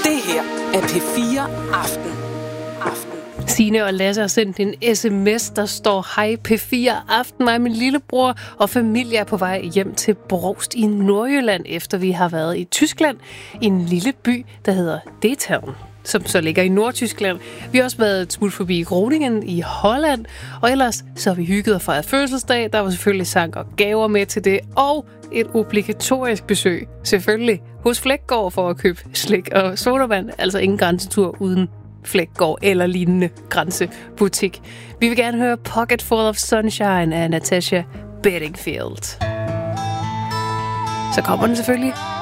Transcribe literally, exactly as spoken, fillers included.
Det her er P fire Aften. Aften. Signe og Lasse har sendt en sms, der står: Hej P fire Aften, mig og min lillebror og familie er på vej hjem til Brovst i Nordjylland, efter vi har været i Tyskland, i en lille by, der hedder Detaun, som så ligger i Nordtyskland. Vi har også været et smut forbi Groningen i Holland, og ellers så har vi hygget og fejret fødselsdag. Der var selvfølgelig sang og gaver med til det, og et obligatorisk besøg, selvfølgelig, hos Flækgaard for at købe slik og sodavand, altså ingen grænsetur uden Flækgaard eller lignende grænsebutik. Vi vil gerne høre Pocket Full of Sunshine af Natasha Bedingfield. Så kommer den selvfølgelig